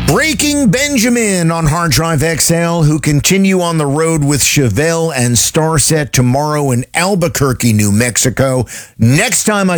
Breaking Benjamin on Hard Drive XL, who continue on the road with Chevelle and Starset tomorrow in Albuquerque, New Mexico. Next time I